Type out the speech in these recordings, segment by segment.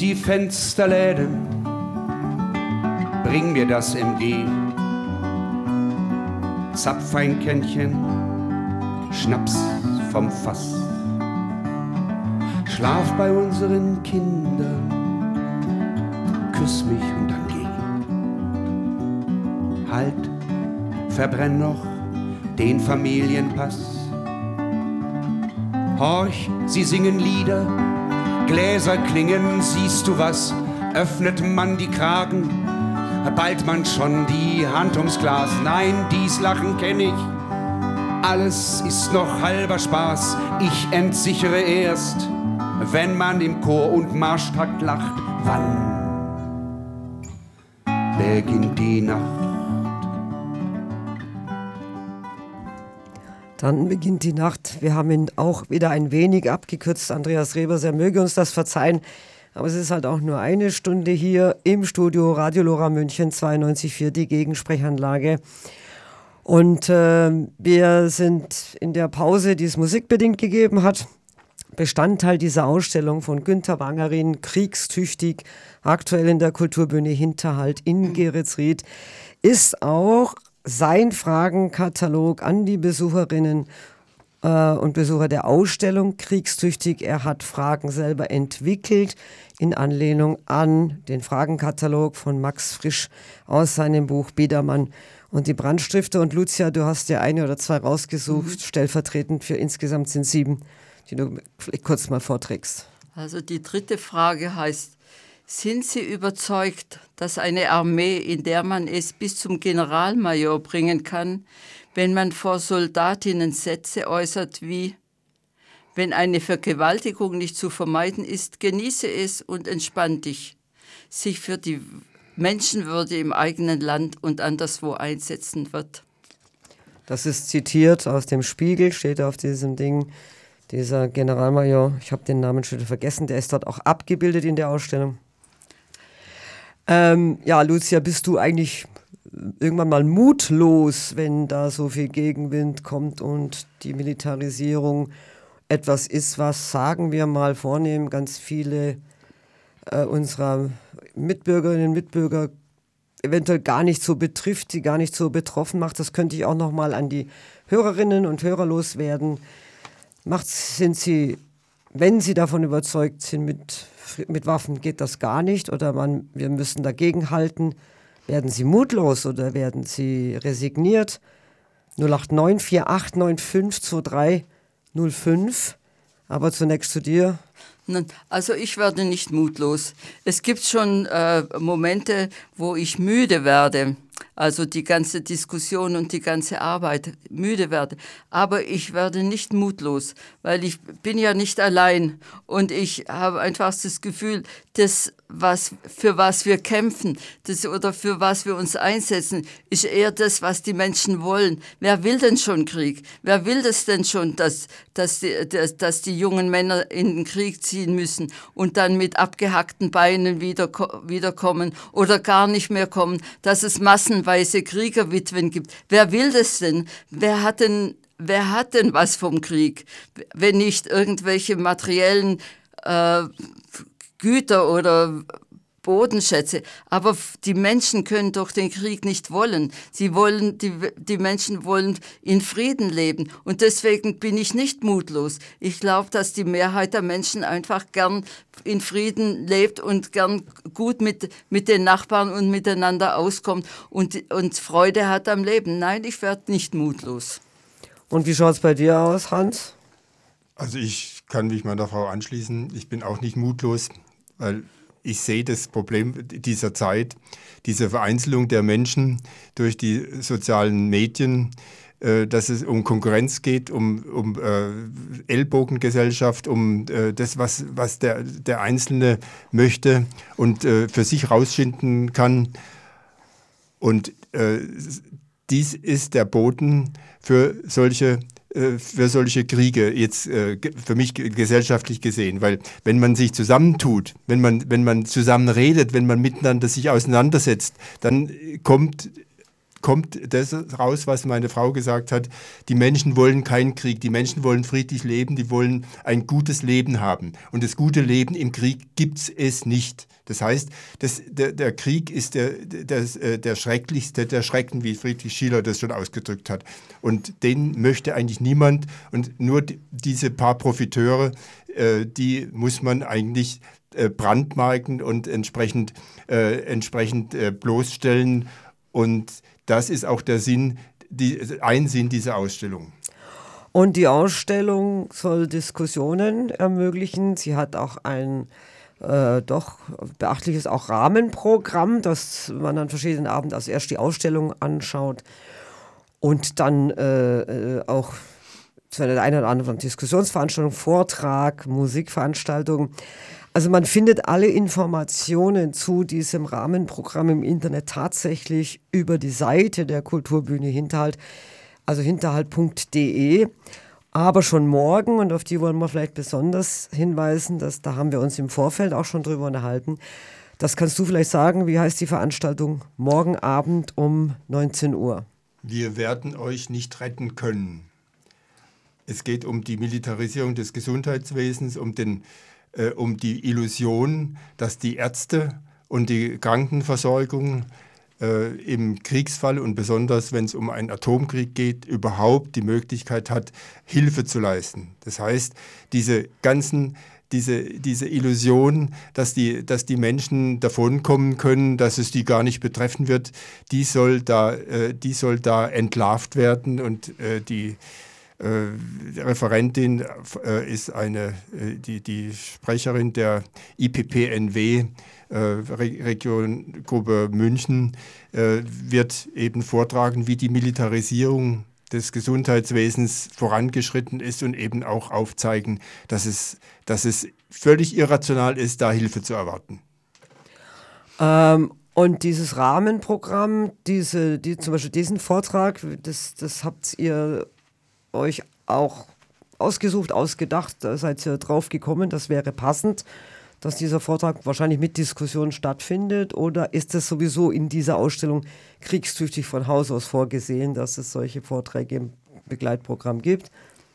die Fensterläden, bring mir das MG, zapf ein Kännchen, Schnaps vom Fass, schlaf bei unseren Kindern, küss mich und dann geh. Halt, verbrenn noch den Familienpass. Horch, sie singen Lieder, Gläser klingen, siehst du was? Öffnet man die Kragen, hat bald man schon die Hand ums Glas. Nein, dies Lachen kenn ich, alles ist noch halber Spaß. Ich entsichere erst, wenn man im Chor und Marschtakt lacht. Wann beginnt die Nacht? Dann beginnt die Nacht. Wir haben ihn auch wieder ein wenig abgekürzt, Andreas Rebers. Er möge uns das verzeihen. Aber es ist halt auch nur eine Stunde hier im Studio Radio Lora München 92.4, die Gegensprechanlage. Und wir sind in der Pause, die es musikbedingt gegeben hat, Bestandteil dieser Ausstellung von Günter Wangerin, kriegstüchtig, aktuell in der Kulturbühne Hinterhalt in Geretsried, ist auch sein Fragenkatalog an die Besucherinnen und Besucher der Ausstellung kriegstüchtig. Er hat Fragen selber entwickelt in Anlehnung an den Fragenkatalog von Max Frisch aus seinem Buch Biedermann und die Brandstifter. Und Lucia, du hast ja eine oder zwei rausgesucht, stellvertretend für insgesamt sind 7, die du vielleicht kurz mal vorträgst. Also die dritte Frage heißt: Sind Sie überzeugt, dass eine Armee, in der man es bis zum Generalmajor bringen kann, wenn man vor Soldatinnen Sätze äußert wie: Wenn eine Vergewaltigung nicht zu vermeiden ist, genieße es und entspann dich, sich für die Menschenwürde im eigenen Land und anderswo einsetzen wird? Das ist zitiert aus dem Spiegel, steht auf diesem Ding. Dieser Generalmajor, ich habe den Namen schon vergessen, der ist dort auch abgebildet in der Ausstellung. Ja, Lucia, bist du eigentlich irgendwann mal mutlos, wenn da so viel Gegenwind kommt und die Militarisierung etwas ist, was, sagen wir mal, vornehm ganz viele unserer Mitbürgerinnen und Mitbürger eventuell gar nicht so betrifft, die gar nicht so betroffen macht? Das könnte ich auch noch mal an die Hörerinnen und Hörer loswerden. Sind Sie, wenn Sie davon überzeugt sind, mit Waffen geht das gar nicht oder wir müssen dagegen halten, werden Sie mutlos oder werden Sie resigniert? 089 4895 2305. Aber zunächst zu dir. Also ich werde nicht mutlos. Es gibt schon Momente, wo ich müde werde. Also die ganze Diskussion und die ganze Arbeit müde werde. Aber ich werde nicht mutlos, weil ich bin ja nicht allein. Und ich habe einfach das Gefühl, das, für was wir kämpfen oder für was wir uns einsetzen, ist eher das, was die Menschen wollen. Wer will denn schon Krieg? Wer will das denn schon, dass die jungen Männer in den Krieg ziehen müssen und dann mit abgehackten Beinen wiederkommen oder gar nicht mehr kommen, dass es massenweise Kriegerwitwen gibt? Wer will das denn? Wer hat denn was vom Krieg, wenn nicht irgendwelche materiellen Güter oder Bodenschätze? Aber die Menschen können doch den Krieg nicht wollen. Die Menschen wollen in Frieden leben. Und deswegen bin ich nicht mutlos. Ich glaube, dass die Mehrheit der Menschen einfach gern in Frieden lebt und gern gut mit den Nachbarn und miteinander auskommt und Freude hat am Leben. Nein, ich werde nicht mutlos. Und wie schaut es bei dir aus, Hans? Also ich kann mich meiner Frau anschließen. Ich bin auch nicht mutlos, weil ich sehe das Problem dieser Zeit, diese Vereinzelung der Menschen durch die sozialen Medien, dass es um Konkurrenz geht, um Ellbogengesellschaft, um das, was der Einzelne möchte und für sich rausschinden kann. Und dies ist der Boden für solche Kriege, jetzt für mich gesellschaftlich gesehen. Weil wenn man sich zusammentut, wenn man zusammen redet, wenn man miteinander sich auseinandersetzt, dann kommt kommt das raus, was meine Frau gesagt hat. Die Menschen wollen keinen Krieg, die Menschen wollen friedlich leben, die wollen ein gutes Leben haben. Und das gute Leben im Krieg gibt es nicht. Das heißt, der Krieg ist der schrecklichste der Schrecken, wie Friedrich Schiller das schon ausgedrückt hat. Und den möchte eigentlich niemand. Und nur diese paar Profiteure, die muss man eigentlich brandmarken und entsprechend bloßstellen. Und das ist auch der Sinn, ein Sinn dieser Ausstellung. Und die Ausstellung soll Diskussionen ermöglichen. Sie hat auch ein doch beachtliches auch Rahmenprogramm, das man an verschiedenen Abenden also erst die Ausstellung anschaut und dann auch zu einer oder anderen Diskussionsveranstaltung, Vortrag, Musikveranstaltung. Also man findet alle Informationen zu diesem Rahmenprogramm im Internet tatsächlich über die Seite der Kulturbühne Hinterhalt, also hinterhalt.de. Aber schon morgen, und auf die wollen wir vielleicht besonders hinweisen, da haben wir uns im Vorfeld auch schon drüber unterhalten. Das kannst du vielleicht sagen, wie heißt die Veranstaltung? Morgen Abend um 19 Uhr. Wir werden euch nicht retten können. Es geht um die Militarisierung des Gesundheitswesens, um die Illusion, dass die Ärzte und die Krankenversorgung im Kriegsfall und besonders, wenn es um einen Atomkrieg geht, überhaupt die Möglichkeit hat, Hilfe zu leisten. Das heißt, diese Illusion, dass die Menschen davonkommen können, dass es die gar nicht betreffen wird, die soll da entlarvt werden. Und die Referentin ist die Sprecherin der IPPNW, Regiongruppe München, wird eben vortragen, wie die Militarisierung des Gesundheitswesens vorangeschritten ist und eben auch aufzeigen, dass es völlig irrational ist, da Hilfe zu erwarten. Und dieses Rahmenprogramm, zum Beispiel diesen Vortrag, das habt ihr euch auch ausgesucht, ausgedacht, da seid ihr drauf gekommen, das wäre passend, dass dieser Vortrag wahrscheinlich mit Diskussion stattfindet, oder ist es sowieso in dieser Ausstellung kriegstüchtig von Haus aus vorgesehen, dass es solche Vorträge im Begleitprogramm gibt?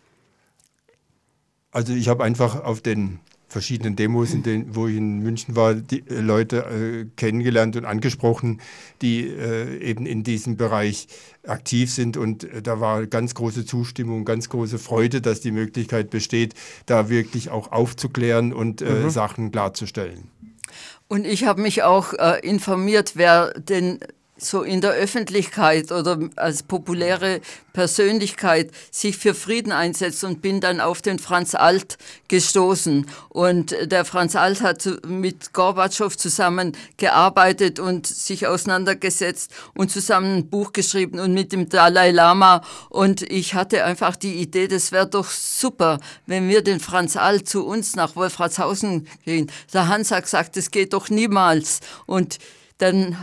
Also ich habe einfach auf den verschiedenen Demos, wo ich in München war, die Leute kennengelernt und angesprochen, die eben in diesem Bereich aktiv sind, und da war ganz große Zustimmung, ganz große Freude, dass die Möglichkeit besteht, da wirklich auch aufzuklären und Sachen klarzustellen. Und ich habe mich auch informiert, wer denn so in der Öffentlichkeit oder als populäre Persönlichkeit sich für Frieden einsetzt, und bin dann auf den Franz Alt gestoßen. Und der Franz Alt hat mit Gorbatschow zusammen gearbeitet und sich auseinandergesetzt und zusammen ein Buch geschrieben und mit dem Dalai Lama. Und ich hatte einfach die Idee, das wäre doch super, wenn wir den Franz Alt zu uns nach Wolfratshausen gehen. Der Hans hat gesagt, das geht doch niemals. Und dann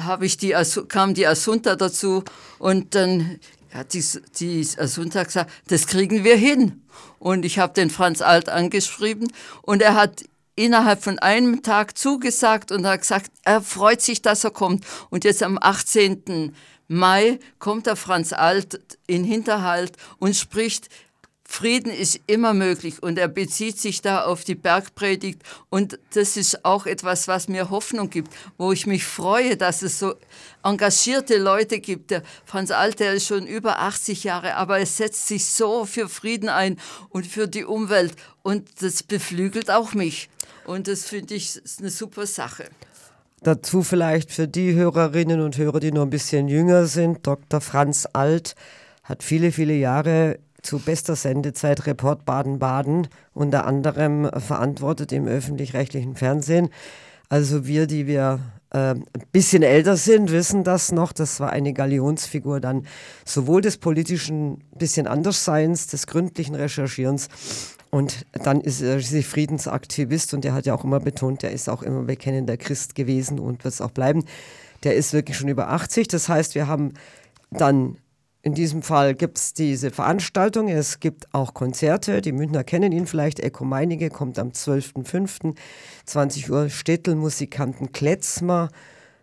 kam die Assunta dazu, und dann hat die Assunta gesagt, das kriegen wir hin. Und ich habe den Franz Alt angeschrieben, und er hat innerhalb von einem Tag zugesagt und hat gesagt, er freut sich, dass er kommt. Und jetzt am 18. Mai kommt der Franz Alt in Hinterhalt und spricht: Frieden ist immer möglich, und er bezieht sich da auf die Bergpredigt, und das ist auch etwas, was mir Hoffnung gibt, wo ich mich freue, dass es so engagierte Leute gibt. Der Franz Alt, der ist schon über 80 Jahre, aber er setzt sich so für Frieden ein und für die Umwelt, und das beflügelt auch mich, und das finde ich eine super Sache. Dazu vielleicht für die Hörerinnen und Hörer, die noch ein bisschen jünger sind: Dr. Franz Alt hat viele, viele Jahre zu bester Sendezeit Report Baden-Baden unter anderem verantwortet im öffentlich-rechtlichen Fernsehen. Also wir, die wir ein bisschen älter sind, wissen das noch. Das war eine Galionsfigur dann sowohl des politischen bisschen Andersseins, des gründlichen Recherchierens, und dann ist er Friedensaktivist, und der hat ja auch immer betont, der ist auch immer bekennender Christ gewesen und wird es auch bleiben. Der ist wirklich schon über 80. Das heißt, wir haben dann in diesem Fall gibt es diese Veranstaltung, es gibt auch Konzerte, die Münchner kennen ihn vielleicht, Echo Meinige kommt am 12.05. 20 Uhr, Städtel, Musikanten Kletzmer,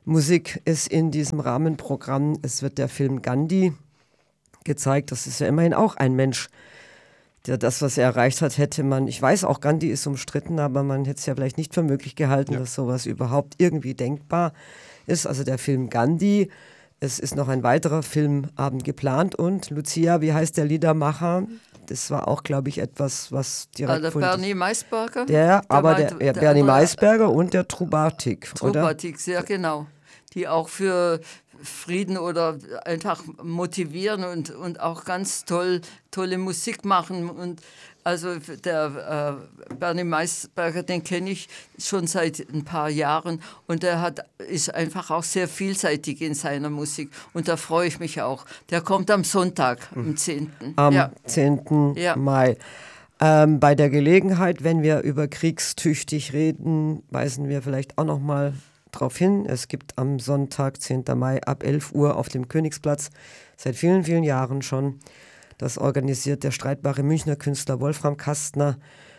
Musik ist in diesem Rahmenprogramm. Es wird der Film Gandhi gezeigt. Das ist ja immerhin auch ein Mensch, der das, was er erreicht hat, hätte man, ich weiß auch, Gandhi ist umstritten, aber man hätte es ja vielleicht nicht für möglich gehalten, dass sowas überhaupt irgendwie denkbar ist. Also der Film Gandhi. Es ist noch ein weiterer Filmabend geplant. Und Lucia, wie heißt der Liedermacher? Das war auch, glaube ich, etwas, was direkt... Der Bernie Maisberger? Der Bernie Maisberger und der Trubatik, oder? Trubatik, sehr genau. Die auch für Frieden oder einfach motivieren und auch ganz tolle Musik machen. Und also der Bernie Maisberger, den kenne ich schon seit ein paar Jahren und der ist einfach auch sehr vielseitig in seiner Musik und da freue ich mich auch. Der kommt am Sonntag, am 10. Am 10. Mai. Bei der Gelegenheit, wenn wir über kriegstüchtig reden, weisen wir vielleicht auch noch mal darauf hin. Es gibt am Sonntag, 10. Mai, ab 11 Uhr auf dem Königsplatz, seit vielen, vielen Jahren schon, das organisiert der streitbare Münchner Künstler Wolfram Kastner,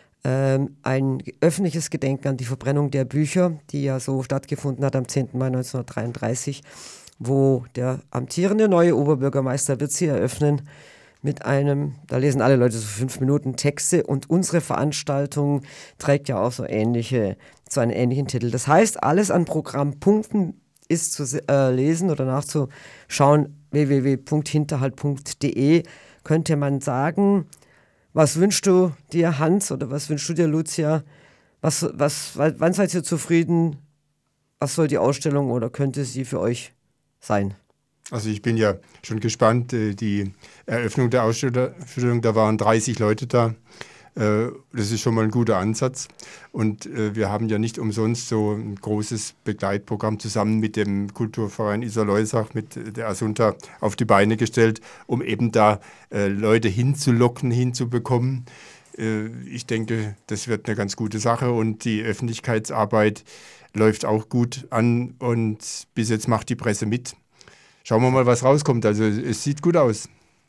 ein öffentliches Gedenken an die Verbrennung der Bücher, die ja so stattgefunden hat am 10. Mai 1933, wo der amtierende neue Oberbürgermeister wird sie eröffnen mit einem, da lesen alle Leute so 5 Minuten Texte und unsere Veranstaltung trägt ja auch so einen ähnlichen Titel. Das heißt, alles an Programmpunkten ist zu lesen oder nachzuschauen, www.hinterhalt.de. Könnte man sagen, was wünschst du dir, Hans, oder was wünschst du dir, Lucia? Wann seid ihr zufrieden? Was soll die Ausstellung oder könnte sie für euch sein? Also ich bin ja schon gespannt, die Eröffnung der Ausstellung, da waren 30 Leute da. Das ist schon mal ein guter Ansatz. Und wir haben ja nicht umsonst so ein großes Begleitprogramm zusammen mit dem Kulturverein Iserlohsach, mit der Asunta auf die Beine gestellt, um eben da Leute hinzulocken, hinzubekommen. Ich denke, das wird eine ganz gute Sache und die Öffentlichkeitsarbeit läuft auch gut an und bis jetzt macht die Presse mit. Schauen wir mal, was rauskommt. Also es sieht gut aus.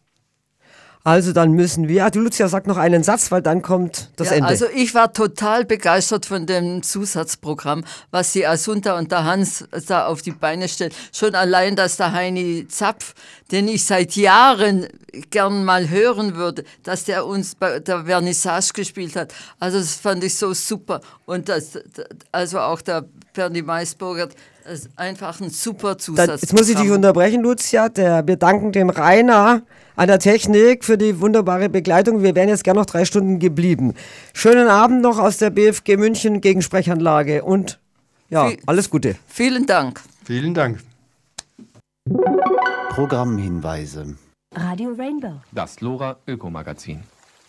Also dann müssen wir, du Lucia, sag noch einen Satz, weil dann kommt das Ende. Also ich war total begeistert von dem Zusatzprogramm, was die Asunta und der Hans da auf die Beine stellen. Schon allein, dass der Heini Zapf, den ich seit Jahren gern mal hören würde, dass der uns bei der Vernissage gespielt hat. Also das fand ich so super. Und also auch der Bernie Maisberger, das ist einfach ein super Zusatzprogramm. Jetzt muss ich dich unterbrechen, Lucia. Wir danken dem Rainer an der Technik für die wunderbare Begleitung. Wir wären jetzt gerne noch 3 Stunden geblieben. Schönen Abend noch aus der BFG München Gegensprechanlage und ja, alles Gute. Vielen Dank. Vielen Dank. Programmhinweise. Radio Rainbow. Das Lora Ökomagazin.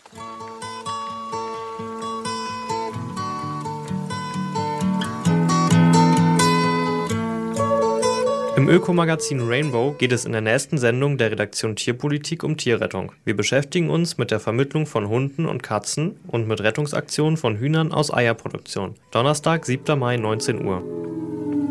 Im Ökomagazin Rainbow geht es in der nächsten Sendung der Redaktion Tierpolitik um Tierrettung. Wir beschäftigen uns mit der Vermittlung von Hunden und Katzen und mit Rettungsaktionen von Hühnern aus Eierproduktion. Donnerstag, 7. Mai, 19 Uhr.